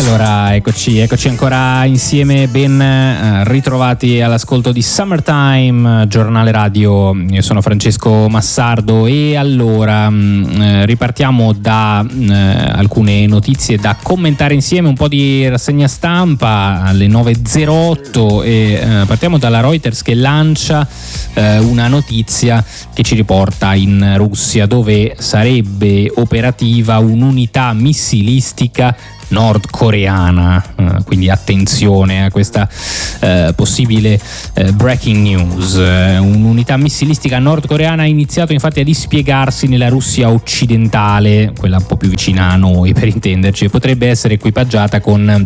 Allora, eccoci ancora insieme, ben ritrovati all'ascolto di Summertime, giornale radio. Io sono Francesco Massardo e allora ripartiamo da alcune notizie da commentare insieme, un po' di rassegna stampa alle 9.08 e partiamo dalla Reuters che lancia una notizia che ci riporta in Russia, dove sarebbe operativa un'unità missilistica nordcoreana, quindi attenzione a questa possibile breaking news. Un'unità missilistica nordcoreana ha iniziato infatti a dispiegarsi nella Russia occidentale, quella un po' più vicina a noi per intenderci, e potrebbe essere equipaggiata con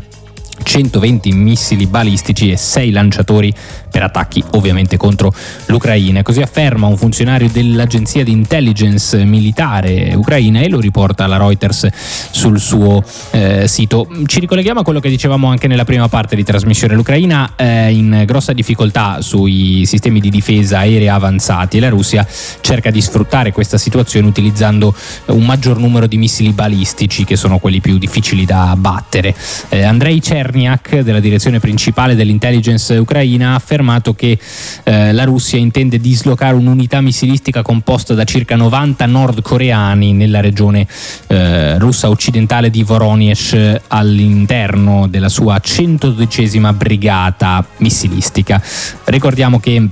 120 missili balistici e 6 lanciatori per attacchi ovviamente contro l'Ucraina. Così afferma un funzionario dell'agenzia di intelligence militare ucraina e lo riporta la Reuters sul suo sito. Ci ricolleghiamo a quello che dicevamo anche nella prima parte di trasmissione. L'Ucraina è in grossa difficoltà sui sistemi di difesa aerea avanzati e la Russia cerca di sfruttare questa situazione utilizzando un maggior numero di missili balistici, che sono quelli più difficili da abbattere. Andrei Cherniak, della direzione principale dell'intelligence ucraina, ha affermato che la Russia intende dislocare un'unità missilistica composta da circa 90 nordcoreani nella regione russa occidentale di Voronezh, all'interno della sua 112esima brigata missilistica. Ricordiamo che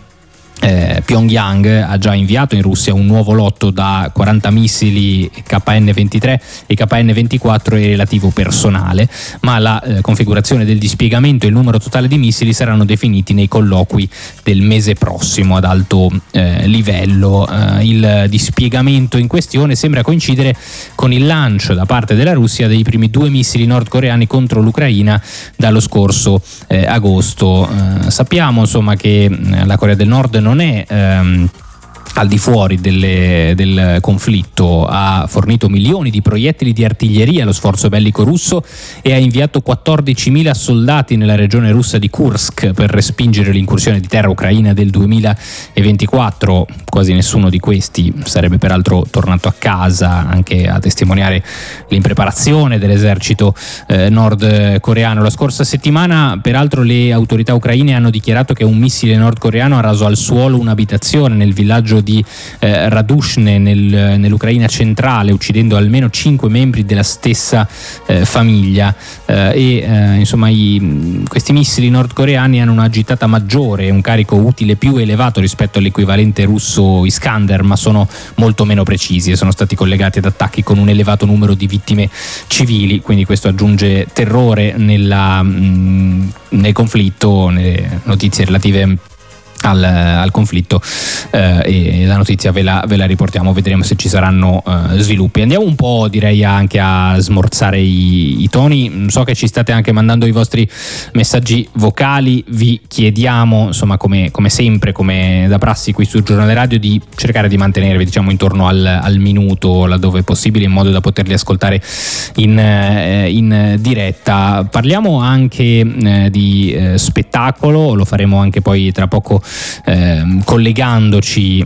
Pyongyang ha già inviato in Russia un nuovo lotto da 40 missili KN-23 e KN-24 e relativo personale, ma la configurazione del dispiegamento e il numero totale di missili saranno definiti nei colloqui del mese prossimo ad alto livello. Il dispiegamento in questione sembra coincidere con il lancio da parte della Russia dei primi 2 missili nordcoreani contro l'Ucraina dallo scorso agosto. Sappiamo insomma che la Corea del Nord non è al di fuori del conflitto, ha fornito milioni di proiettili di artiglieria allo sforzo bellico russo e ha inviato 14.000 soldati nella regione russa di Kursk per respingere l'incursione di terra ucraina del 2024. Quasi nessuno di questi sarebbe peraltro tornato a casa, anche a testimoniare l'impreparazione dell'esercito nordcoreano. La scorsa settimana peraltro le autorità ucraine hanno dichiarato che un missile nordcoreano ha raso al suolo un'abitazione nel villaggio di Radushne nell'Ucraina centrale, uccidendo almeno 5 membri della stessa famiglia. Insomma questi missili nordcoreani hanno una gittata maggiore, un carico utile più elevato rispetto all'equivalente russo Iskander, ma sono molto meno precisi e sono stati collegati ad attacchi con un elevato numero di vittime civili, quindi questo aggiunge terrore nel conflitto. Nelle notizie relative al conflitto e la notizia ve la riportiamo, vedremo se ci saranno sviluppi. Andiamo un po', direi, anche a smorzare i toni. So che ci state anche mandando i vostri messaggi vocali, vi chiediamo insomma come sempre, come da prassi qui sul giornale radio, di cercare di mantenervi diciamo intorno al minuto laddove possibile, in modo da poterli ascoltare in diretta. Parliamo anche di spettacolo, lo faremo anche poi tra poco collegandoci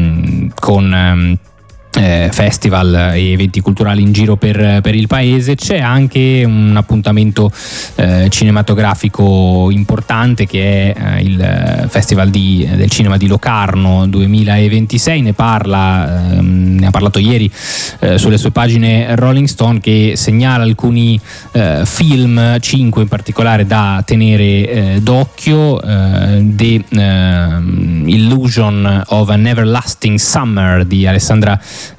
con festival e eventi culturali in giro per il paese. C'è anche un appuntamento cinematografico importante che è il Festival del Cinema di Locarno 2026. Ne ha parlato ieri sulle sue pagine Rolling Stone, che segnala alcuni film, 5 in particolare, da tenere d'occhio. The Illusion of an Everlasting Summer di Alessandra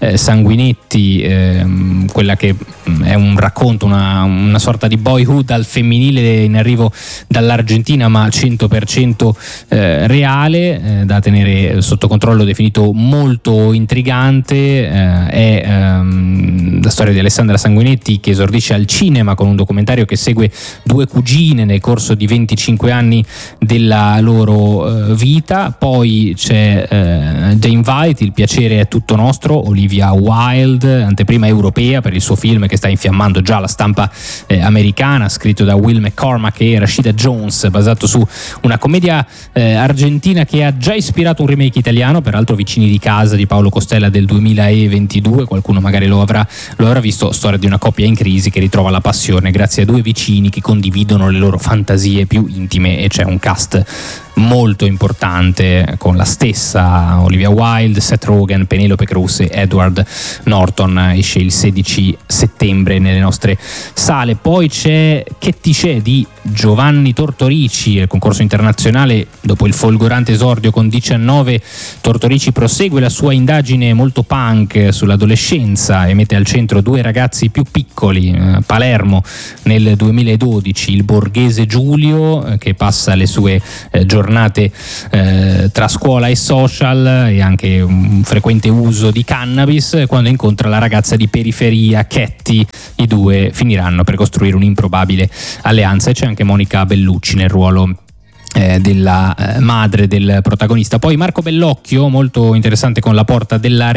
Sanguinetti, quella che è un racconto, una sorta di Boyhood al femminile in arrivo dall'Argentina, ma 100% reale, da tenere sotto controllo, definito molto intrigante. È la storia di Alessandra Sanguinetti, che esordisce al cinema con un documentario che segue 2 cugine nel corso di 25 anni della loro vita. Poi c'è The Invite, Il piacere è tutto nostro, o Olivia Wilde, anteprima europea per il suo film che sta infiammando già la stampa americana, scritto da Will McCormack e Rashida Jones, basato su una commedia argentina che ha già ispirato un remake italiano, peraltro Vicini di casa di Paolo Costella del 2022, qualcuno magari lo avrà visto. Storia di una coppia in crisi che ritrova la passione grazie a due vicini che condividono le loro fantasie più intime, e c'è un cast molto importante con la stessa Olivia Wilde, Seth Rogen, Penelope Cruz e Edward Norton. Esce il 16 settembre nelle nostre sale. Poi c'è Che ti c'è di Giovanni Tortorici, il concorso internazionale. Dopo il folgorante esordio con 19, Tortorici prosegue la sua indagine molto punk sull'adolescenza e mette al centro due ragazzi più piccoli. Palermo nel 2012, il borghese Giulio che passa le sue giornate tra scuola e social e anche un frequente uso di cannabis, quando incontra la ragazza di periferia Ketty. I due finiranno per costruire un'improbabile alleanza, e c'è anche Monica Bellucci nel ruolo della madre del protagonista. Poi Marco Bellocchio, molto interessante, con La porta della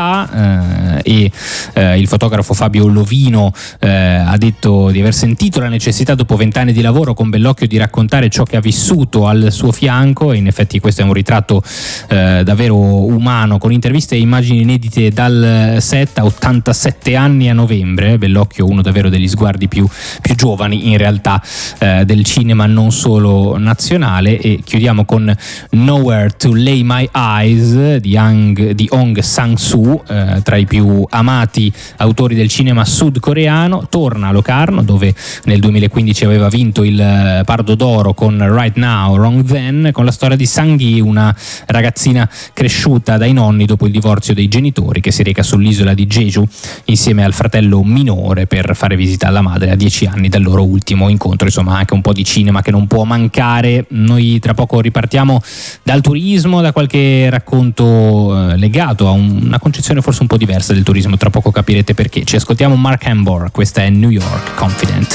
realtà, e il fotografo Fabio Lovino ha detto di aver sentito la necessità dopo 20 anni di lavoro con Bellocchio di raccontare ciò che ha vissuto al suo fianco, e in effetti questo è un ritratto davvero umano, con interviste e immagini inedite dal set. A 87 anni a novembre. Bellocchio, uno davvero degli sguardi più giovani in realtà del cinema non solo nazionale. E chiudiamo con Nowhere to Lay My Eyes di Hong Sang-soo, tra i più amati autori del cinema sudcoreano. Torna a Locarno, dove nel 2015 aveva vinto il Pardo d'Oro con Right Now, Wrong Then, con la storia di Sang-gi, una ragazzina cresciuta dai nonni dopo il divorzio dei genitori, che si reca sull'isola di Jeju insieme al fratello minore per fare visita alla madre a 10 anni dal loro ultimo incontro. Insomma, anche un po' di cinema che non può mancare. Noi tra poco ripartiamo dal turismo, da qualche racconto legato a una concezione forse un po' diversa del turismo. Tra poco capirete perché. Ci ascoltiamo Mark Hambor, questa è New York Confident.